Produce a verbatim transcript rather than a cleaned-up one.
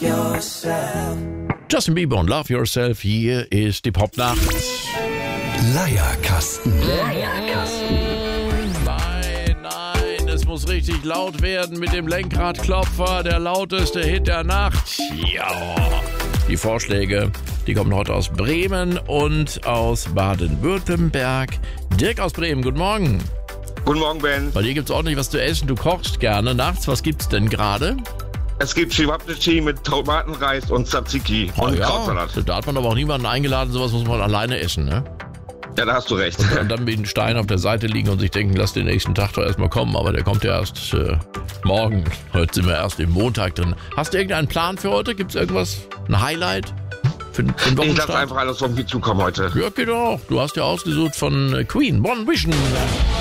yourself. Justin Bieber und Love Yourself, hier ist die Popnacht. Leierkasten. Leierkasten. Nein, nein, es muss richtig laut werden mit dem Lenkradklopfer, der lauteste Hit der Nacht. Ja, die Vorschläge, die kommen heute aus Bremen und aus Baden-Württemberg. Dirk aus Bremen, guten Morgen. Guten Morgen, Ben. Bei dir gibt's ordentlich was zu essen, du kochst gerne nachts. Was gibt's denn gerade? Es gibt Chewabnechee mit Tomatenreis und Tzatziki Oh und ja, Krautsalat. da hat man aber auch niemanden eingeladen, sowas muss man alleine essen, ne? Ja, da hast du recht. Und dann mit einem Stein auf der Seite liegen und sich denken, lass den nächsten Tag doch erstmal kommen, aber der kommt ja erst äh, morgen. Heute sind wir erst im Montag drin. Hast du irgendeinen Plan für heute? Gibt's irgendwas, ein Highlight für, den- für den Ich Wochenstart? lasse einfach alles auf mich zukommen heute. Ja, geht doch. Du hast ja ausgesucht von äh, Queen, One Vision.